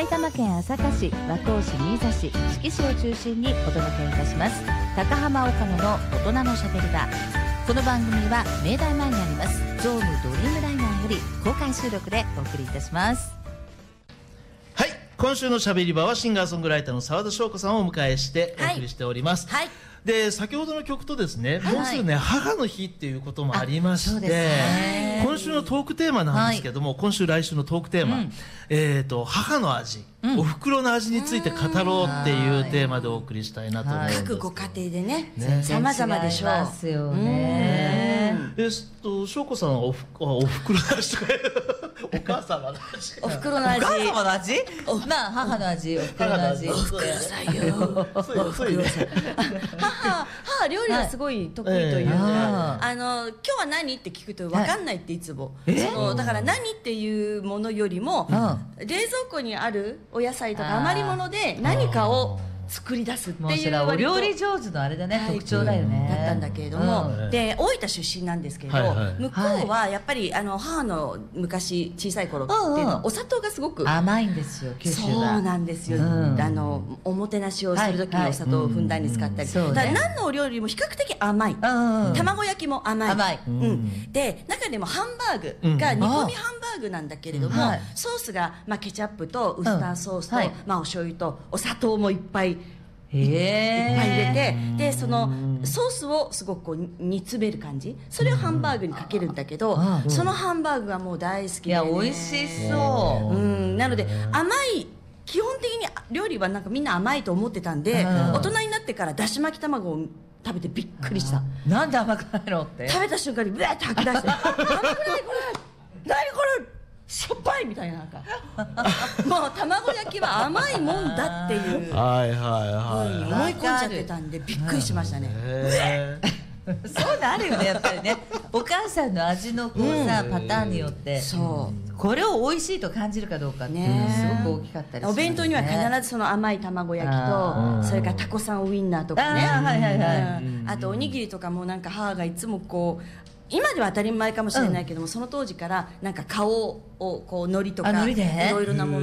埼玉県朝霞市、和光市、新座市、志木市を中心にお届けいたします高浜岡野の大人のしゃべり場。この番組は明大前にありますゾームドリームライナーより公開収録でお送りいたします。 はい、今週のしゃべり場はシンガーソングライターの澤田翔子さんをお迎えしてお送りしております、 はい。 で先ほどの曲とですね、 はい、 もうすぐね母の日っていうこともありまして、 ね、 今週のトークテーマなんですけども、はい、今週来週のトークテーマ、母の味、お袋の味について語ろうっていうテーマでお送りしたいなと思います。 各ご家庭でね、様々でしょう。 ますよね。 翔子さんはお袋の味とかお母様の味、 お袋の味、 お母様の味、まあ母の味、お袋の味、 お袋さんよ。母料理はすごい得意というか、今日は何って聞くと分かんないっていつも、だから何っていうものよりも、冷蔵庫にあるお野菜とか余り物で何かを作り出すっていう、 お料理上手のあれだね、特徴だよね。 だったんだけれども、で大分出身なんですけれど、向こうはやっぱり母の昔小さい頃っていうのはお砂糖がすごく甘いんですよ、九州は。 そうなんですよ。おもてなしをする時にお砂糖をふんだんに使ったり、だから何のお料理も比較的甘い。卵焼きも甘い。で中でもハンバーグが煮込みハンバーグなんだけれども、ソースがケチャップとウスターソースとお醤油とお砂糖もいっぱい入れて、でそのソースをすごく煮詰める感じ、それをハンバーグにかけるんだけど、そのハンバーグがもう大好きで、ね、 いや美味しそう、 なので甘い、基本的に料理はなんかみんな甘いと思ってたんで、大人になってからだし巻き卵を食べてびっくりした。 なんで甘くないのって、 食べた瞬間にブワーって吐き出して甘くないこれ、何これしょっぱいみたいな、なんかもう卵焼きは甘いもんだっていう思い込んじゃってたんでびっくりしましたね。 そうなるよね、やっぱりね。お母さんの味のこうさ、パターンによってこれを美味しいと感じるかどうかってすごく大きかったりする。 お弁当には必ずその甘い卵焼きと、それからタコさんウインナーとかね、あとおにぎりとかもなんか母がいつもこう、今では当たり前かもしれないけども、その当時からなんか顔をこう海苔とかいろいろなもの